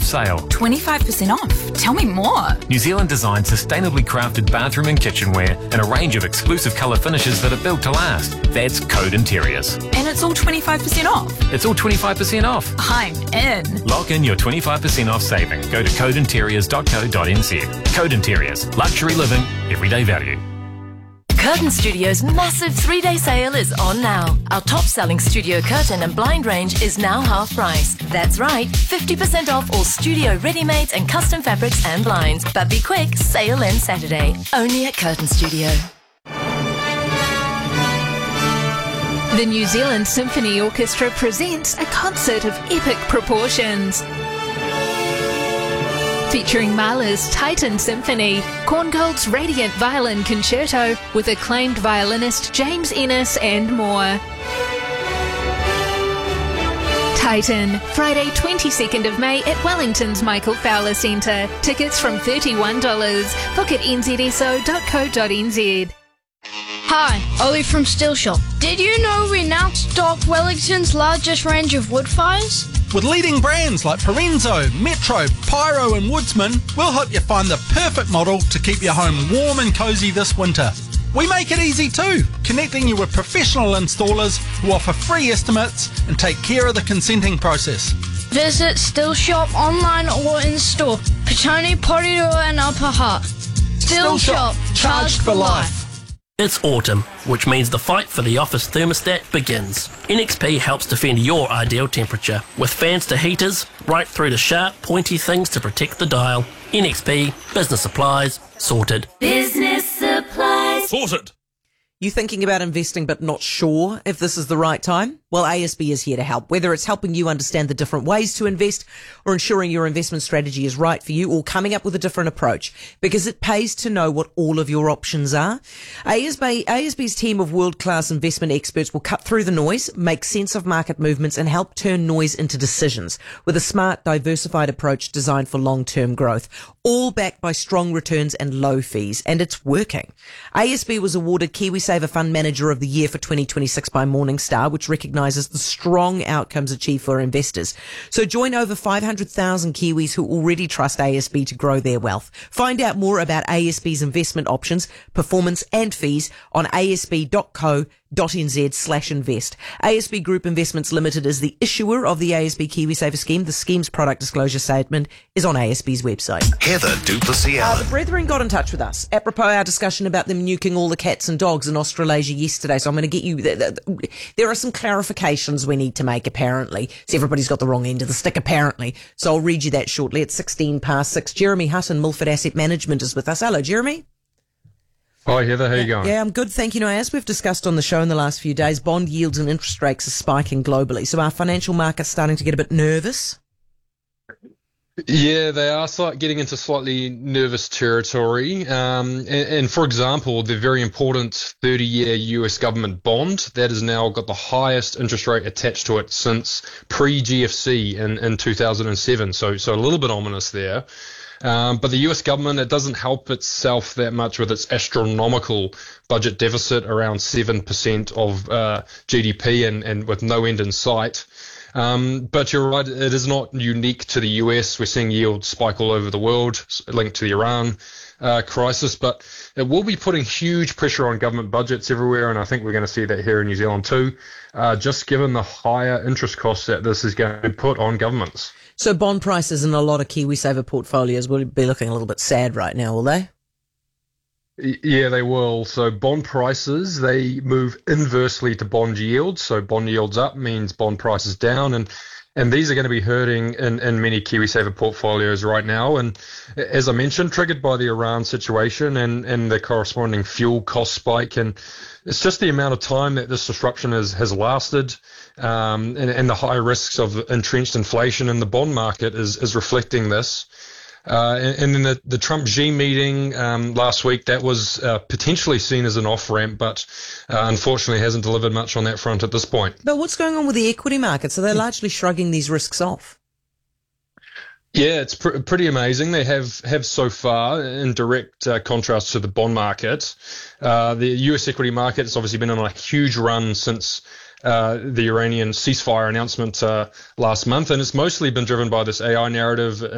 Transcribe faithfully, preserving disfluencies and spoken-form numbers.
sale. twenty-five percent off? Tell me more. New Zealand designed sustainably crafted bathroom and kitchenware in a range of exclusive colour finishes that are built to last. That's Code Interiors. And it's all twenty-five percent off? It's all twenty-five percent off. I'm in. Lock in your twenty-five percent off saving. Go to code interiors dot co dot n z. Code Interiors. Luxury living, everyday value. Curtain Studio's massive three-day sale is on now. Our top-selling studio curtain and blind range is now half price. That's right, fifty percent off all studio ready-mades and custom fabrics and blinds. But be quick, sale ends Saturday. Only at Curtain Studio. The New Zealand Symphony Orchestra presents a concert of epic proportions. Featuring Mahler's Titan Symphony, Korngold's Radiant Violin Concerto with acclaimed violinist James Ennis and more. Titan, Friday twenty-second of May at Wellington's Michael Fowler Centre. Tickets from thirty-one dollars. Book at n z s o dot co dot n z. Hi, Ollie from Steel Shop. Did you know we now stock Wellington's largest range of wood fires? With leading brands like Parenzo, Metro, Pyro and Woodsman, we'll help you find the perfect model to keep your home warm and cosy this winter. We make it easy too, connecting you with professional installers who offer free estimates and take care of the consenting process. Visit Steel Shop online or in store. Petone, Porirua and Upper Hutt. Steel Shop, charged for life. It's autumn, which means the fight for the office thermostat begins. N X P helps defend your ideal temperature, with fans to heaters, right through to sharp, pointy things to protect the dial. N X P, business supplies, sorted. Business supplies. Sorted. You thinking about investing but not sure if this is the right time? Well, A S B is here to help. Whether it's helping you understand the different ways to invest or ensuring your investment strategy is right for you or coming up with a different approach, because it pays to know what all of your options are. A S B, A S B's team of world-class investment experts will cut through the noise, make sense of market movements and help turn noise into decisions with a smart, diversified approach designed for long-term growth, all backed by strong returns and low fees. And it's working. A S B was awarded KiwiSaver Fund Manager of the Year for twenty twenty-six by Morningstar, which recognises the strong outcomes achieved for investors. So join over five hundred thousand Kiwis who already trust A S B to grow their wealth. Find out more about A S B's investment options, performance and fees on a s b dot co dot n z slash invest. A S B Group Investments Limited is the issuer of the A S B KiwiSaver scheme. The scheme's product disclosure statement is on A S B's website. Heather Duplessis Uh, the Brethren got in touch with us apropos our discussion about them nuking all the cats and dogs in Australasia yesterday. So I'm going to get you, there are some clarifications we need to make apparently. So everybody's got the wrong end of the stick apparently. So I'll read you that shortly at sixteen past six. Jeremy Hutton, Milford Asset Management is with us. Hello, Jeremy. Hi Heather, how you going? Yeah, I'm good, thank you. Now, as we've discussed on the show in the last few days, bond yields and interest rates are spiking globally. So our financial market's starting to get a bit nervous. Yeah, they are slight, getting into slightly nervous territory. Um, and, and for example, the very important thirty-year U S government bond, that has now got the highest interest rate attached to it since pre-G F C in, in two thousand seven. So, so a little bit ominous there. Um, but the U S government, it doesn't help itself that much with its astronomical budget deficit, around seven percent of uh, G D P and, and with no end in sight. Um, but you're right, it is not unique to the U S. We're seeing yields spike all over the world, linked to the Iran uh, crisis, but it will be putting huge pressure on government budgets everywhere, and I think we're going to see that here in New Zealand too, uh, just given the higher interest costs that this is going to put on governments. So bond prices in a lot of KiwiSaver portfolios will be looking a little bit sad right now, will they? Yeah, they will. So bond prices, they move inversely to bond yields. So bond yields up means bond prices down. And and these are going to be hurting in, in many KiwiSaver portfolios right now. And as I mentioned, triggered by the Iran situation and, and the corresponding fuel cost spike. And it's just the amount of time that this disruption has, has lasted. Um, and, and the high risks of entrenched inflation in the bond market is, is reflecting this. Uh, and, and then the, the Trump-Xi meeting um, last week, that was uh, potentially seen as an off-ramp, but uh, unfortunately hasn't delivered much on that front at this point. But what's going on with the equity markets? Are they largely shrugging these risks off? Yeah, it's pr- pretty amazing. They have, have so far, in direct uh, contrast to the bond market. Uh, the U S equity market has obviously been on a huge run since Uh, the Iranian ceasefire announcement uh, last month, and it's mostly been driven by this A I narrative